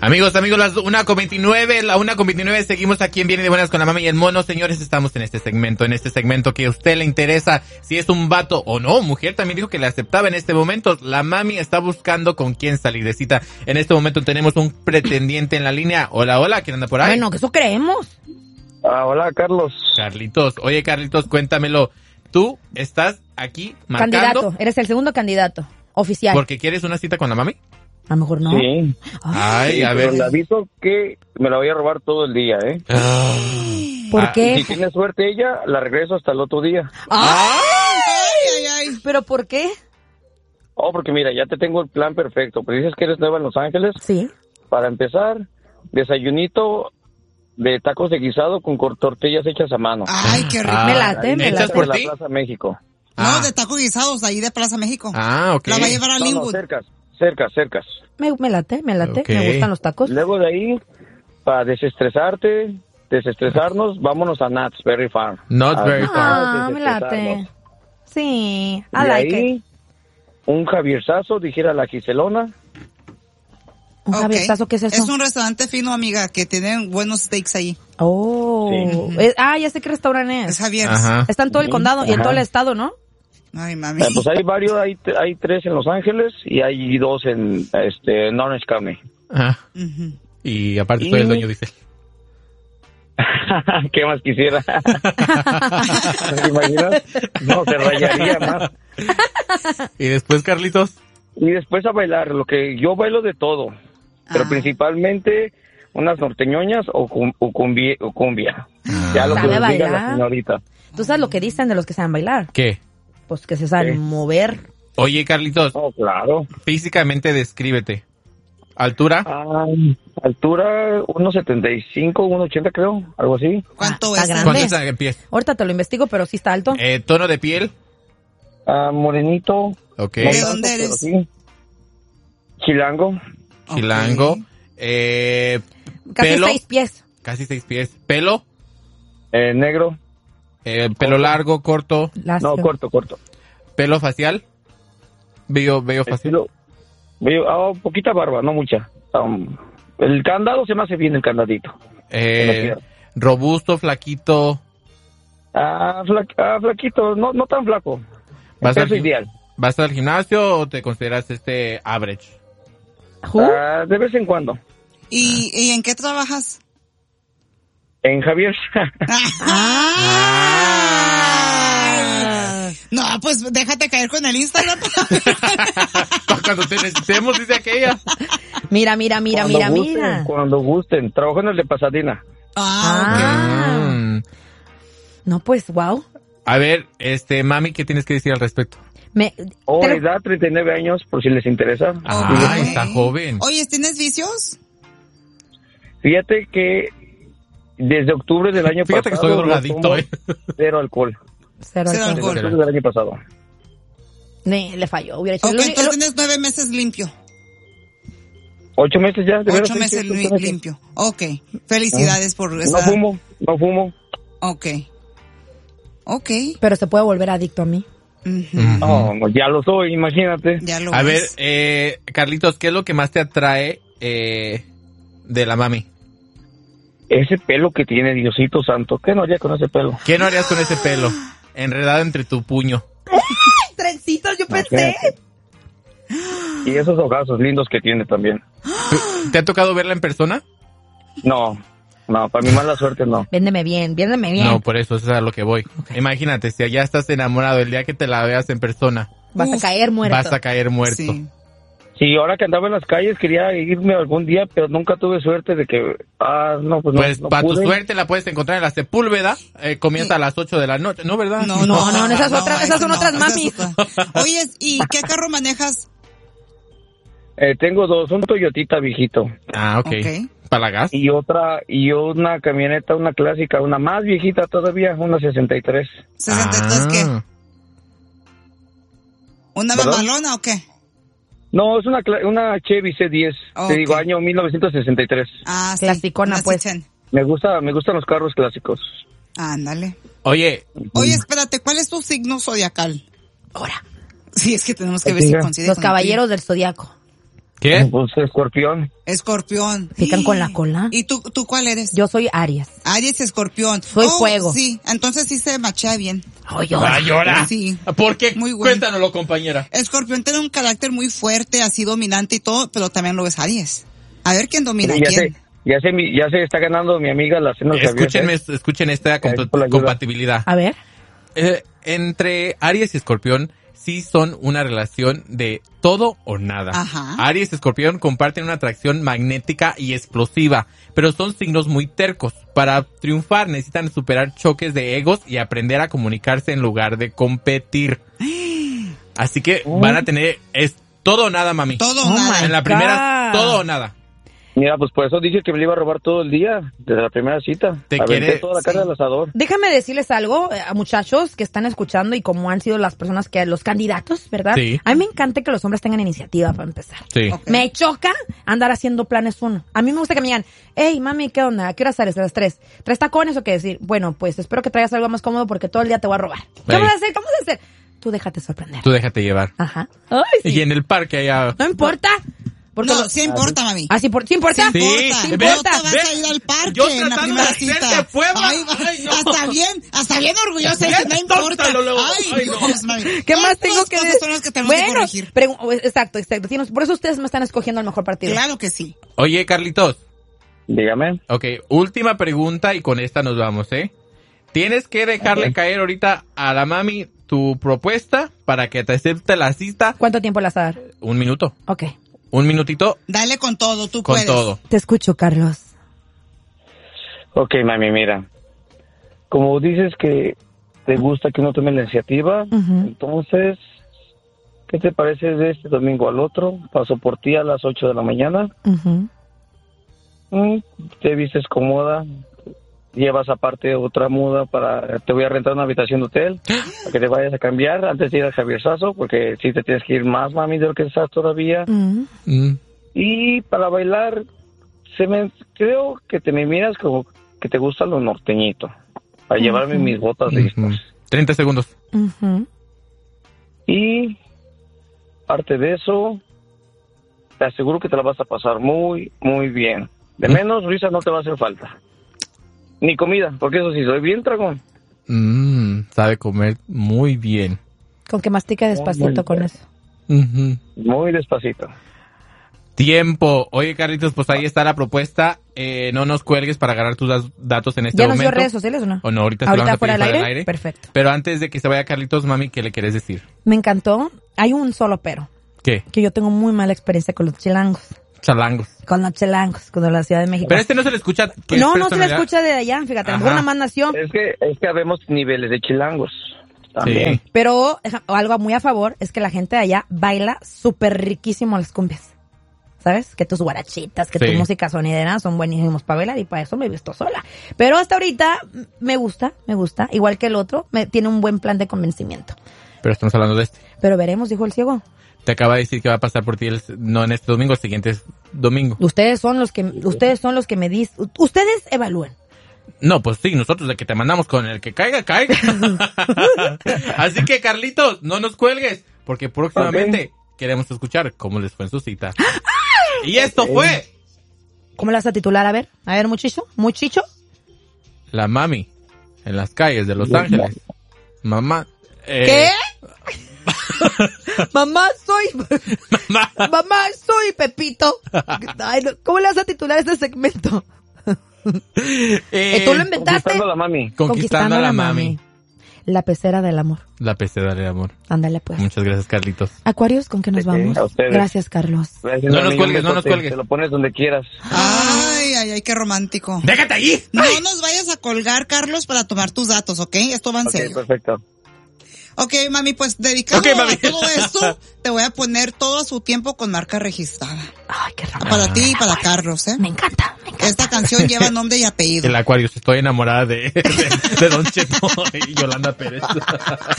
Amigos, las 1:29, la 1:29, seguimos aquí en Viene de Buenas con la Mami y el Mono. Señores, estamos en este segmento que a usted le interesa, si es un vato o no, mujer también dijo que le aceptaba en este momento. La Mami está buscando con quién salir de cita. En este momento tenemos un pretendiente en la línea. Hola, hola, ¿quién anda por ahí? Bueno, que eso creemos. Hola, Carlos. Carlitos, oye Carlitos, cuéntamelo. Tú estás aquí marcando. Candidato, eres el segundo candidato oficial. ¿Porque quieres una cita con la Mami? A lo mejor no. Sí. Ay, a ver. Le aviso que me la voy a robar todo el día, ¿eh? ¿Por qué? Si tiene suerte ella, la regreso hasta el otro día. Ay. ¿Pero por qué? Oh, porque mira, ya te tengo el plan perfecto. Pues dices que eres nueva en Los Ángeles. Sí. Para empezar, desayunito de tacos de guisado con tortillas hechas a mano. Ay, qué rico. Me late. ¿Hechas por de ti? la Plaza México. No, de tacos guisados ahí de Plaza México. Ok. La va a llevar a No, Linwood. cercas. Me late. Ok. Me gustan los tacos. Luego de ahí, para desestresarnos, vámonos a Knott's Berry Farm. Knott's Berry Ah, Farm. me late. Sí, I De like ahí, it. un Javierzazo, dijera la Giselona. ¿Un Ok. Javierzazo qué es eso? Es un restaurante fino, amiga, que tienen buenos steaks ahí. Oh. Sí. Ya sé qué restaurante Es es. Javier. Ajá. Está en todo el condado y en todo el estado, ¿no? Ay, mami. Pues hay varios, hay 3 en Los Ángeles y hay 2 en Orange County. Ajá. Ujú. Y aparte soy el dueño, dice. ¿Qué más quisiera? ¿Te imaginas? No, se rayaría más. Y después, Carlitos. Y después a bailar, lo que yo bailo de todo, pero principalmente unas norteñoñas o cumbia. Ya lo que ¿Sabe nos diga la bailar? señorita. ¿Tú sabes lo que dicen de los que saben bailar? ¿Qué? Pues que se saben ¿Qué? mover. Oye, Carlitos, Oh, claro. físicamente descríbete. ¿Altura? Altura 1.75, 1.80 creo, algo así. ¿Cuánto está es? grande. ¿Cuántos años en pies? Ahorita te lo investigo, pero sí está alto. ¿Tono de piel? Morenito. Ok. ¿De dónde pero eres? sí. Chilango. Chilango. Ok. Casi ¿Pelo? 6 pies. Casi 6 pies. ¿Pelo? Negro. ¿Pelo largo, corto? Lacio. No, corto. ¿Pelo facial? ¿Bello facial? Estilo. Poquita barba, no mucha. El candado se me hace bien, el candadito. ¿Robusto, flaquito? Flaquito, no tan flaco. ¿Vas Peso al, ideal. ¿Vas al gimnasio o te consideras average? De vez en cuando. ¿Y en qué trabajas? En Javier. No, pues déjate caer con el Instagram. Cuando te necesitemos, dice aquella. Mira. Cuando gusten. Trabajo en el de Pasadena. Mm. No, pues, wow. A ver, mami, ¿qué tienes que decir al respecto? Edad 39 años, por si les interesa. Ah, está joven. Oye, ¿tienes vicios? Fíjate que desde octubre del año Fíjate que pasado... soy drogadicto, tomo Cero alcohol. Cero Cero alcohol. alcohol. Desde octubre del año pasado. Le falló. Hubiera hecho Ok, el único- entonces tienes 9 meses limpio. 8 meses ya. De veras, 8 sí, meses sí, 8 meses. limpio. Ok. Felicidades por No esa... fumo. Ok. Pero se puede volver adicto a mí. Ujú. No, ya lo soy, imagínate. Ya lo A ver, ves. Carlitos, ¿qué es lo que más te atrae de la mami? Ese pelo que tiene, Diosito santo. ¿Qué no haría con ese pelo? ¿Qué no harías con ese pelo? Enredado entre tu puño. Trencitos, yo pensé. Y esos ojazos lindos que tiene también. ¿Te ha tocado verla en persona? No, para mi mala suerte no. Véndeme bien. No, por eso es a lo que voy. Imagínate, si allá estás enamorado, el día que te la veas en persona, Vas a caer muerto. vas a caer muerto. Sí. Sí, ahora que andaba en las calles quería irme algún día, pero nunca tuve suerte de que... no, pues no. Pues no para tu pude. suerte la puedes encontrar en la Sepúlveda, comienza a las 8 de la noche, ¿no, verdad? No, esas son otras mamis. Oye, ¿y qué carro manejas? Tengo 2, un Toyotita viejito Ah, ok. ¿Para la gas? y una camioneta, una clásica, una más viejita todavía, una 63. ¿63 qué? ¿Una ¿Verdad? mamalona o qué? No, es una Chevy C10, Ok. te digo, año 1963. Ah, sí. Clasicona, una pues. C10. Me gustan los carros clásicos. Ándale. Oye, Oye, espérate, ¿cuál es tu signo zodiacal? Ahora. Sí, es que tenemos que ver si Diga. coincide Los con caballeros del zodiaco. ¿Qué? Pues Escorpión. Escorpión. ¿Pican con la cola? ¿Y tú cuál eres? Yo soy Aries. Aries, Escorpión. Soy fuego. Sí, entonces sí se machea bien. Ay, Llora. Sí. ¿Por qué? Muy bueno. Cuéntanoslo, compañera. Escorpión tiene un carácter muy fuerte, así dominante y todo, pero también lo es Aries. A ver quién domina a quién. Ya se está ganando mi amiga la cena. Escuchen esta por la ayuda. compatibilidad. A ver. Entre Aries y Escorpión sí son una relación de todo o nada. Ajá. Aries y Escorpión comparten una atracción magnética y explosiva, pero son signos muy tercos. Para triunfar necesitan superar choques de egos y aprender a comunicarse en lugar de competir. Así que van a tener todo o nada, mami. Todo o nada. En la primera, todo o nada. Mira, pues por eso dije que me le iba a robar todo el día, desde la primera cita. ¿Te Aventé quiere? toda la carne al asador. Déjame decirles algo, a muchachos que están escuchando y como han sido las personas los candidatos, ¿verdad? Sí. A mí me encanta que los hombres tengan iniciativa para empezar. Sí. Ok. Me choca andar haciendo planes uno. A mí me gusta que me digan, hey, mami, ¿qué onda? ¿A qué hora sales? A las 3. ¿3 tacones o qué decir? Bueno, pues espero que traigas algo más cómodo porque todo el día te voy a robar. ¿Qué Ey. vas a hacer? ¿Cómo vas a hacer? Tú déjate sorprender. Tú déjate llevar. Ajá. Ay, sí. Y en el parque allá. No importa. Porque No, sí importa, mami. ¿Ah, sí importa? Sí. Sí ¿Ves? importa. No te vas ¿Ves? a ir al parque Yo en la tratando primera de hacerte cita. Puebla. Ay, Ay, no. hasta bien orgullosa, Bien que no importa. tonta, luego. Ay, Ay, no. Dios, mami. ¿Qué Todas más tengo las que cosas decir? son las que tenemos que corregir. Exacto. Sí, por eso ustedes me están escogiendo el mejor partido. Claro que sí. Oye, Carlitos. Dígame. Ok, última pregunta y con esta nos vamos, ¿eh? Tienes que dejarle caer ahorita a la mami tu propuesta para que te acepte la cita. ¿Cuánto tiempo las va a dar? 1 minuto. Ok. 1 minutito Dale con todo, tú con puedes. todo. Te escucho, Carlos. Ok, mami, mira. Como dices que te gusta que uno tome la iniciativa, entonces, ¿qué te parece de este domingo al otro? Paso por ti a las 8 de la mañana. Te vistes cómoda. Llevas aparte otra muda te voy a rentar una habitación de hotel para que te vayas a cambiar antes de ir al Javier Sasso, porque sí te tienes que ir más, mami, de lo que estás todavía. Y para bailar, creo que te me miras como que te gusta lo norteñito, para llevarme mis botas listas. 30 segundos. Y parte de eso, te aseguro que te la vas a pasar muy, muy bien. De menos risa no te va a hacer falta. Ni comida, porque eso sí, soy bien tragón. Sabe comer muy bien. Con que mastica despacito con eso. Muy despacito. Tiempo. Oye, Carlitos, pues ahí está la propuesta. No nos cuelgues para agarrar tus datos en este ¿Ya nos momento. dio redes sociales o no? ¿O no? Ahorita se lo vamos a fuera pedir del para aire. Perfecto. Pero antes de que se vaya Carlitos, mami, ¿qué le quieres decir? Me encantó. Hay un solo pero. ¿Qué? Que yo tengo muy mala experiencia con los chilangos. Chalangos. Con los chilangos, con la Ciudad de México. Pero no se le escucha. ¿Qué No se le personalidad? escucha de allá, fíjate. A lo mejor Ajá. nada más nació. Es que habemos niveles de chilangos. También. Sí. Pero algo muy a favor es que la gente de allá baila súper riquísimo las cumbias. ¿Sabes? Que tus guarachitas, que Sí. tu música sonidera son buenísimos para bailar y para eso me he visto sola. Pero hasta ahorita me gusta. Igual que el otro, tiene un buen plan de convencimiento. Pero estamos hablando de este. Pero veremos, dijo el ciego. Te acaba de decir que va a pasar por ti no en este domingo, el siguiente domingo. Ustedes son los que me dicen. Ustedes evalúen. No, pues sí, nosotros de que te mandamos con el que caiga, caiga. Así que, Carlitos, no nos cuelgues, porque próximamente queremos escuchar cómo les fue en su cita. Y esto fue ¿Cómo la vas a titular? A ver, muchicho. La mami en las calles de Los Ángeles. Mamá. ¿Qué? Mamá soy Pepito. Ay, no, ¿cómo le vas a titular este segmento? ¿Tú lo inventaste? Conquistando a la mami. Conquistando a la mami. La pecera del amor. La pecera del amor. Ándale pues. Muchas gracias, Carlitos. Acuarios, ¿con qué nos vamos? a ustedes. Gracias, Carlos. Gracias, No nos amigo, cuelgues, un no nos besote. cuelgues. Te lo pones donde quieras. Ay, qué romántico. ¡Déjate ahí! No nos vayas a colgar, Carlos, para tomar tus datos, ¿ok? Esto va en Ok, serio. perfecto. Ok, mami, pues dedicado Ok, mami. a todo esto, te voy a poner todo su tiempo con marca registrada. Ay, qué romántico. Para ti y para Carlos, ¿eh? Me encanta. Esta canción lleva nombre y apellido. El Acuarios, estoy enamorada de Don Cheto y Yolanda Pérez.